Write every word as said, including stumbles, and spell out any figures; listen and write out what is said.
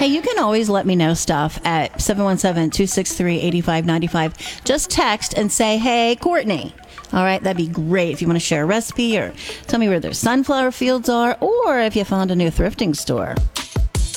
Hey, you can always let me know stuff at seven one seven, two six three, eight five nine five. Just text and say, hey, Courtney. All right, that'd be great if you want to share a recipe or tell me where their sunflower fields are or if you found a new thrifting store.